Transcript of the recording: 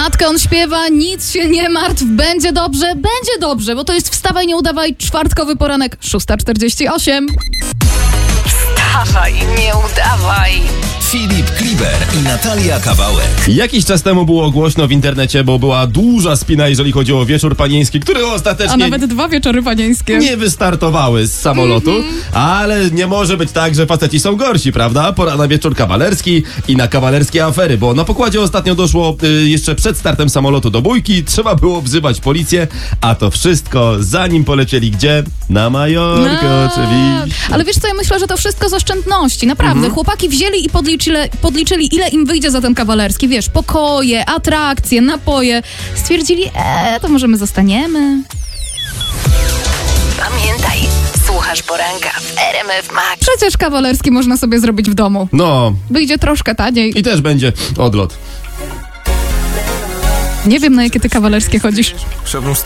Matkę on śpiewa, nic się nie martw, będzie dobrze, bo to jest Wstawaj, nie udawaj, czwartkowy poranek, 6:48. Wstawaj, nie udawaj. Filip Kliber i Natalia Kawałek. Jakiś czas temu było głośno w internecie, bo była duża spina, jeżeli chodzi o wieczór panieński, który ostatecznie A nawet 2 wieczory panieńskie. nie wystartowały z samolotu, ale nie może być tak, że faceci są gorsi, prawda? Pora na wieczór kawalerski i na kawalerskie afery, bo na pokładzie ostatnio doszło jeszcze przed startem samolotu do bójki, trzeba było wzywać policję, a to wszystko zanim polecieli gdzie? Na Majorkę oczywiście. Ale wiesz co, ja myślę, że to wszystko z oszczędności, naprawdę. Chłopaki wzięli i podliczyli, ile im wyjdzie za ten kawalerski, wiesz, pokoje, atrakcje, napoje. Stwierdzili, to może my zostaniemy. Pamiętaj, słuchasz poranka w RMF Max. Przecież kawalerski można sobie zrobić w domu. No, Wyjdzie troszkę taniej. i też będzie odlot. Nie wiem, na jakie ty kawalerskie chodzisz.